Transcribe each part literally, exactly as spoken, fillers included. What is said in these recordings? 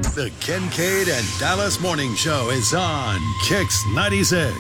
The Kincaid and Dallas Morning Show is on Kix ninety-six.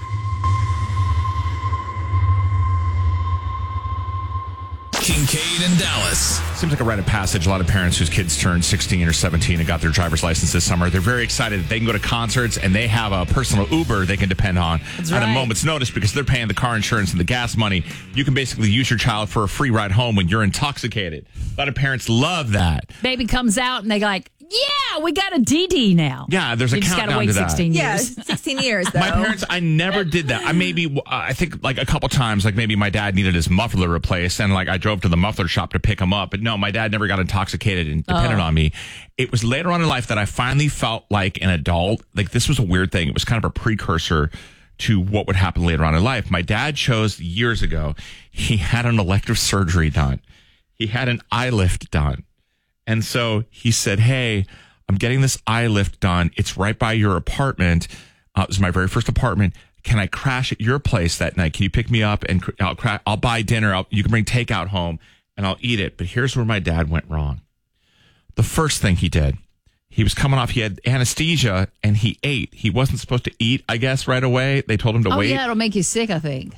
Kincaid and Dallas. Seems like a rite of passage. A lot of parents whose kids turned sixteen or seventeen and got their driver's license this summer, they're very excited that they can go to concerts and they have a personal Uber they can depend on That's at right. a moment's notice because they're paying the car insurance and the gas money. You can basically use your child for a free ride home when you're intoxicated. A lot of parents love that. Baby comes out and they like, yeah, we got a D D now. Yeah, there's a you just gotta countdown wait to that. sixteen Yeah, years. sixteen years, though. My parents, I never did that. I maybe, I think like a couple times, like maybe my dad needed his muffler replaced and like I drove to the muffler shop to pick him up. But no, my dad never got intoxicated and depended Oh. on me. It was later on in life that I finally felt like an adult. Like this was a weird thing. It was kind of a precursor to what would happen later on in life. My dad chose years ago, he had an elective surgery done. He had an eye lift done. And so he said, hey, I'm getting this eye lift done. It's right by your apartment. Uh, it was my very first apartment. Can I crash at your place that night? Can you pick me up and cr- I'll, cra- I'll buy dinner. I'll, you can bring takeout home and I'll eat it. But here's where my dad went wrong. The first thing he did, he was coming off, he had anesthesia and he ate. He wasn't supposed to eat, I guess, right away. They told him to Oh, wait. yeah, it'll make you sick, I think.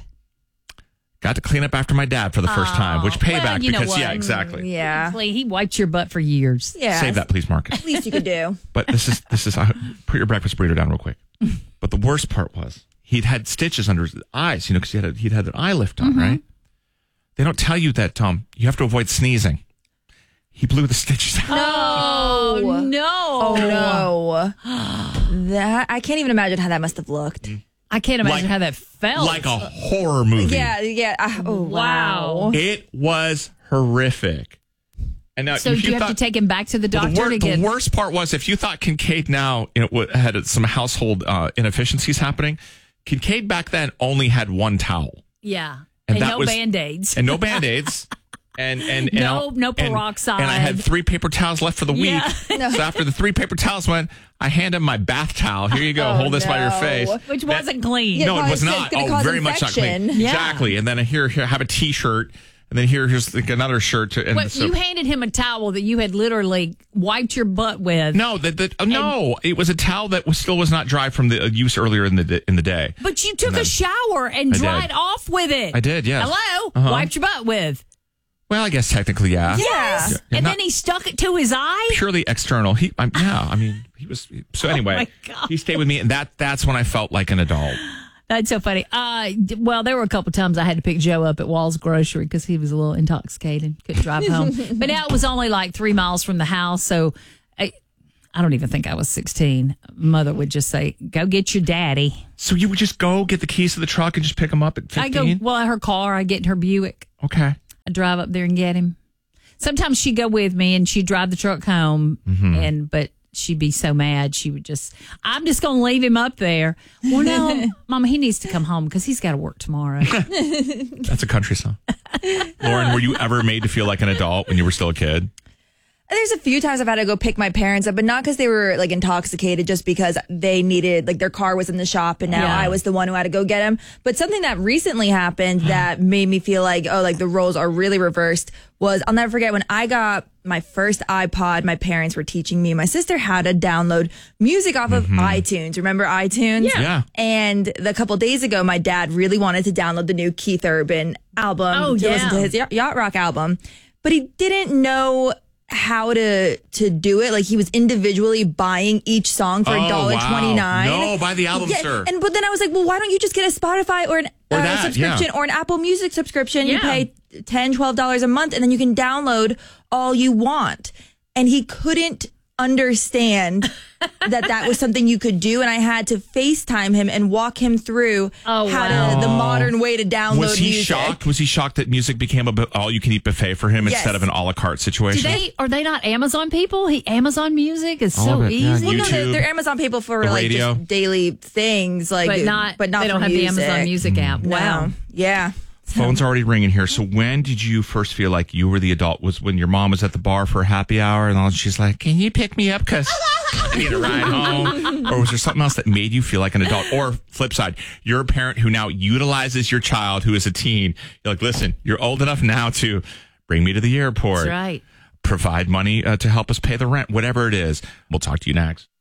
Got to clean up after my dad for the first time, which payback well, you know because, what? yeah, exactly. Yeah. Hopefully, he wiped your butt for years. Yeah. Save that, please, Marcus. Least you could do. But this is, this is, uh, put your breakfast burrito down real quick. But the worst part was he'd had stitches under his eyes, you know, because he had a, he'd had an eye lift on, Mm-hmm. right? They don't tell you that, Tom. You have to avoid sneezing. He blew the stitches out. Oh, no. Oh, no. That I can't even imagine how that must have looked. I can't imagine Like- how that felt. Like a horror movie. Yeah, yeah. Uh, oh, wow. Wow. It was horrific. And now, So if do you have thought- to take him back to the Well, doctor the, wor- to get... the worst part was if you thought Kincaid now you know, w- had some household uh, inefficiencies happening, Kincaid back then only had one towel. Yeah. And And, that no was- Band-Aids. And no Band-Aids. And, and, and No- I'll- no and- peroxide. And I had three paper towels left for the week. Yeah. So after the three paper towels went, I hand him my bath towel. Here you go. Oh, Hold this by your no. face. Which That- wasn't clean. Yeah, no, it cause was it's not. gonna Oh, cause very much not clean. infection. Yeah. Exactly. And then here, here, have a T-shirt. And then here, here's like another shirt. To, and But so, you handed him a towel that you had literally wiped your butt with. no, that, that, oh, no, it was a towel that was still was not dry from the uh, use earlier in the d- in the day. But you took then- a shower and I dried did. off with it. I did, yes. Hello? Uh-huh. Wiped your butt with. Well, I guess technically, yeah. Yes. Yeah, and not then he stuck it to his eye? purely external. He, I'm, yeah, I mean, he was. So anyway, my God. he stayed with me, and that that's when I felt like an adult. That's so funny. Uh, d- well, there were a couple times I had to pick Joe up at Wall's Grocery because he was a little intoxicated, couldn't drive home. But now it was only like three miles from the house, so I, I don't even think I was sixteen. Mother would just say, "Go get your daddy." So you would just go get the keys to the truck and just pick him up at I go, fifteen? well, in her car, I get in her Buick. Okay. I drive up there and get him. Sometimes she'd go with me and she'd drive the truck home, Mm-hmm. and but she'd be so mad. She would just, I'm just going to leave him up there. Well, no, Mama, he needs to come home because he's got to work tomorrow. That's a country song. Lauren, were you ever made to feel like an adult when you were still a kid? There's a few times I've had to go pick my parents up, but not because they were like intoxicated, just because they needed, like their car was in the shop and now Yeah. I was the one who had to go get them. But something that recently happened that made me feel like, oh, like the roles are really reversed was, I'll never forget when I got my first iPod, my parents were teaching me and my sister how to download music off of iTunes. Remember iTunes? Yeah. Yeah. And a couple days ago, my dad really wanted to download the new Keith Urban album Oh, to yeah. listen to his Yacht Yacht Rock album, but he didn't know how to to do it. Like he was individually buying each song for Oh, one dollar twenty-nine. wow. No, buy the album, Yeah, sir. And but then I was like, well, why don't you just get a Spotify or an Or uh, that, subscription yeah. or an Apple Music subscription? You Yeah. pay ten dollars, twelve dollars a month and then you can download all you want. And he couldn't understand that that was something you could do, and I had to FaceTime him and walk him through Oh, how wow. to the modern way to download Was he music. shocked? Was he shocked that music became a bu- all-you-can-eat buffet for him Yes. instead of an a la carte Do situation? they, are they not Amazon people? He Amazon Music is All so of it, yeah. easy. Well, no, they're, YouTube, they're Amazon people for the like radio. just daily things, like but not, but not they don't for have music. the Amazon Music app. No. Wow. Yeah. Phone's already ringing here. So when did you first feel like you were the adult? Was when your mom was at the bar for a happy hour and all, she's like, can you pick me up because I need a ride home? Or was there something else that made you feel like an adult? Or flip side, you're a parent who now utilizes your child who is a teen. You're like, listen, you're old enough now to bring me to the airport. That's right. provide money uh, to help us pay the rent, whatever it is. We'll talk to you next.